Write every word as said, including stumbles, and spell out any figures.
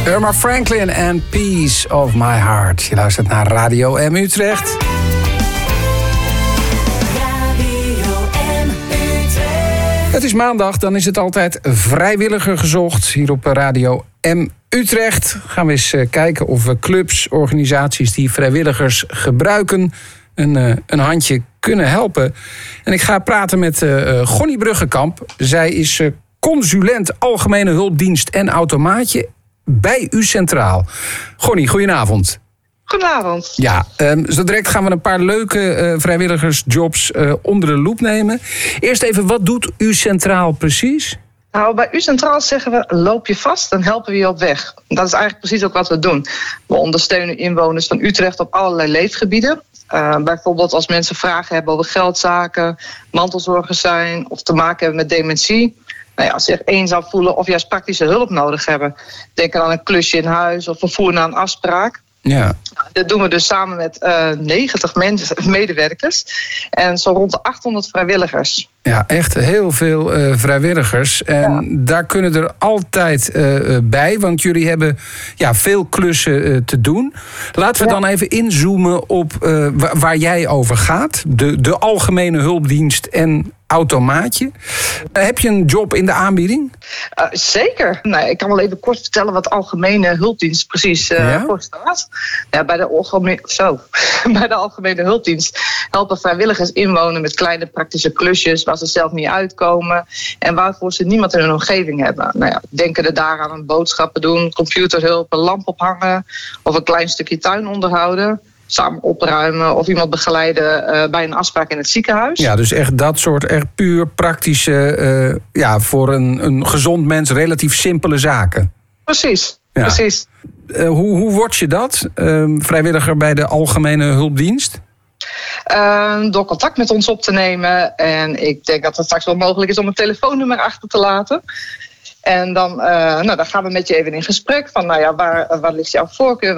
Irma Franklin en Peace of My Heart. Je luistert naar Radio M Utrecht. Het is maandag, dan is het altijd vrijwilliger gezocht. Hier op Radio M Utrecht gaan we eens kijken of we clubs, organisaties die vrijwilligers gebruiken, een, een handje kunnen helpen. En ik ga praten met uh, Gonnie Bruggenkamp. Zij is uh, consulent Algemene Hulpdienst en Automaatje bij U Centraal. Gonnie, goedenavond. Goedenavond. Ja, um, zo direct gaan we een paar leuke uh, vrijwilligersjobs uh, onder de loep nemen. Eerst even, wat doet U Centraal precies? Nou, bij U Centraal zeggen we, loop je vast, dan helpen we je op weg. Dat is eigenlijk precies ook wat we doen. We ondersteunen inwoners van Utrecht op allerlei leefgebieden. Uh, bijvoorbeeld als mensen vragen hebben over geldzaken, mantelzorgers zijn of te maken hebben met dementie. Nou ja, als ze zich eenzaam voelen of juist praktische hulp nodig hebben. Denk aan een klusje in huis of vervoer naar een afspraak. Ja. Nou, dat doen we dus samen met uh, negentig mensen, medewerkers en zo rond de achthonderd vrijwilligers. Ja, echt heel veel uh, vrijwilligers. En ja. Daar kunnen er altijd uh, bij, want jullie hebben ja, veel klussen uh, te doen. Laten we ja. dan even inzoomen op uh, waar, waar jij over gaat. De, de Algemene Hulpdienst en Automaatje. Uh, heb je een job in de aanbieding? Uh, zeker. Nou, ik kan wel even kort vertellen wat Algemene Hulpdienst precies uh, ja? voor staat. Ja, bij, de algemene, zo. bij de Algemene Hulpdienst helpen vrijwilligers inwonen met kleine praktische klusjes waar ze zelf niet uitkomen en waarvoor ze niemand in hun omgeving hebben. Nou ja, denken er daar aan boodschappen doen, computerhulp, een lamp ophangen of een klein stukje tuin onderhouden. Samen opruimen of iemand begeleiden uh, bij een afspraak in het ziekenhuis. Ja, dus echt dat soort echt puur praktische, uh, ja, voor een, een gezond mens relatief simpele zaken. Precies, ja. precies. Uh, hoe, hoe word je dat, uh, vrijwilliger bij de Algemene Hulpdienst? Uh, door contact met ons op te nemen. En ik denk dat het straks wel mogelijk is om een telefoonnummer achter te laten. En dan, uh, nou, dan gaan we met je even in gesprek van, nou ja, waar, waar ligt jouw voorkeur?